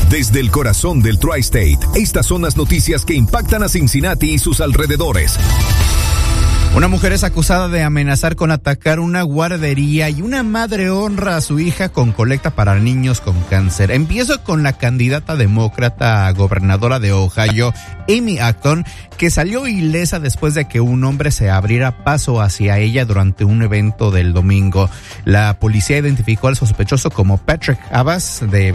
Desde el corazón del Tri-State, estas son las noticias que impactan a Cincinnati y sus alrededores. Una mujer es acusada de amenazar con atacar una guardería y una madre honra a su hija con colecta para niños con cáncer. Empiezo con la candidata demócrata a gobernadora de Ohio, Amy Acton, que salió ilesa después de que un hombre se abriera paso hacia ella durante un evento del domingo. La policía identificó al sospechoso como Patrick Abbas, de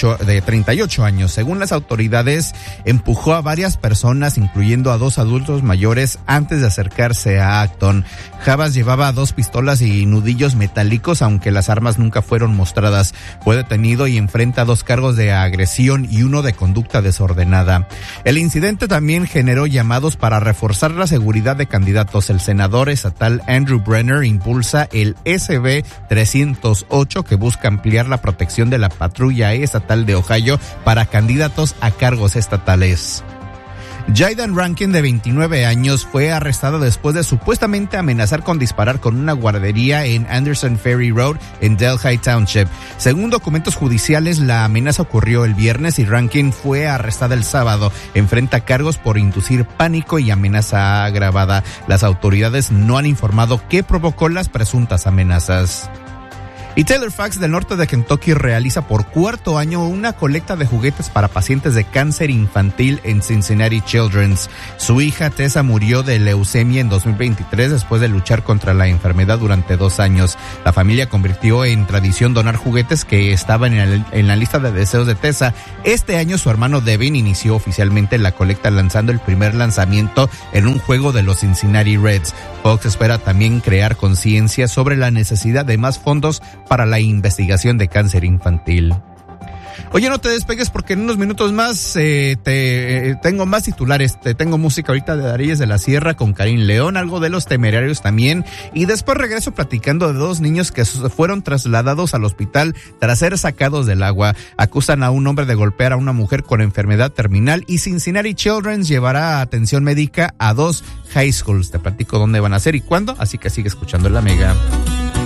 38 años. Según las autoridades, empujó a varias personas, incluyendo a 2 adultos mayores, antes de acercarse a Acton. Havas llevaba 2 pistolas y nudillos metálicos, aunque las armas nunca fueron mostradas. Fue detenido y enfrenta 2 cargos de agresión y 1 de conducta desordenada. El incidente también generó llamados para reforzar la seguridad de candidatos. El senador estatal Andrew Brenner impulsa el SB 308, que busca ampliar la protección de la patrulla estatal de Ohio para candidatos a cargos estatales. Jayden Rankin, de 29 años, fue arrestado después de supuestamente amenazar con disparar con una guardería en Anderson Ferry Road en Delhi Township. Según documentos judiciales, la amenaza ocurrió el viernes y Rankin fue arrestada el sábado. Enfrenta cargos por inducir pánico y amenaza agravada. Las autoridades no han informado qué provocó las presuntas amenazas. Y Taylor Fax, del norte de Kentucky, realiza por 4º año una colecta de juguetes para pacientes de cáncer infantil en Cincinnati Children's. Su hija Tessa murió de leucemia en 2023 después de luchar contra la enfermedad durante 2 años. La familia convirtió en tradición donar juguetes que estaban en la lista de deseos de Tessa. Este año su hermano Devin inició oficialmente la colecta lanzando el primer lanzamiento en un juego de los Cincinnati Reds. Fox espera también crear conciencia sobre la necesidad de más fondos para la investigación de cáncer infantil. Oye, no te despegues porque en unos minutos más tengo más titulares. Tengo música ahorita de Daríes de la Sierra con Karim León, algo de Los Temerarios también. Y después regreso platicando de 2 niños que fueron trasladados al hospital tras ser sacados del agua. Acusan a un hombre de golpear a una mujer con enfermedad terminal y Cincinnati Children's llevará atención médica a 2 high schools. Te platico dónde van a ser y cuándo, así que sigue escuchando en La Mega.